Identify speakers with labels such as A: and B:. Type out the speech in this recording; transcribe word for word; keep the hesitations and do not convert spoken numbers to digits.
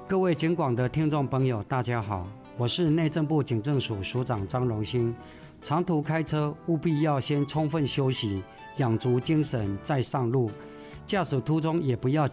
A: 各位警广的听众朋友，大家好，我是内政部警政署署长张荣兴。长途开车务必要先充分休息，养足精神再上路。驾驶途中也不要